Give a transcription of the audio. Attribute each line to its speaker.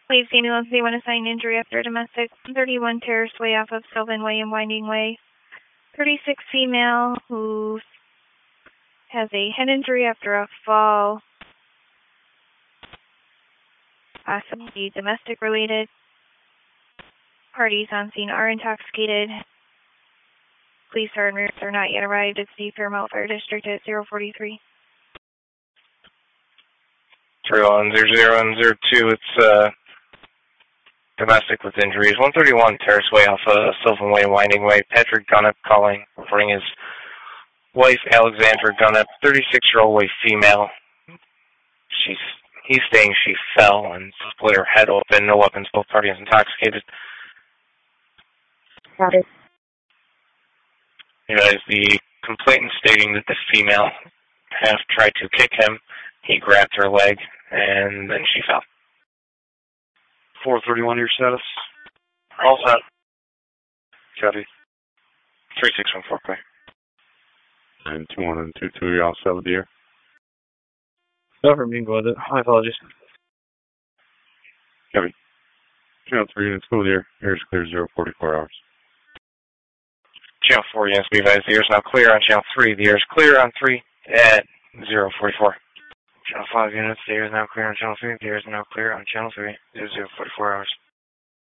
Speaker 1: Leaves ambulance, they want to assign injury after domestic. 31 Terrace Way off of Sylvan Way and Winding Way. 36 female who has a head injury after a fall. Possibly domestic related. Parties on scene are intoxicated. Police are not yet arrived at the Fairmount Fire District at 043.
Speaker 2: 3100 and 02, it's domestic with injuries. 131 Terrace Way off Sylvan Way and Winding Way. Patrick Gunnett calling, reporting his wife, Alexandra Gunnett, 36-year-old white female. He's saying she fell and split her head open. No weapons, both parties intoxicated.
Speaker 1: Got it.
Speaker 2: The complainant stating that the female half tried to kick him. He grabbed her leg, and then she fell.
Speaker 3: 431, your status?
Speaker 2: All set.
Speaker 3: Copy.
Speaker 2: 3614, clear.
Speaker 3: And 21 and 22, you're all set with the air?
Speaker 4: Never mean with it. My apologies.
Speaker 3: Copy. Channel 3 units, go with the air. Air is clear, 044 hours.
Speaker 2: Channel 4 units, be advised, the air is now clear on Channel 3. The air is clear on 3 at 044. Channel 5 units, the air is now clear on Channel 3. The air is now clear on Channel 3 at 044 hours.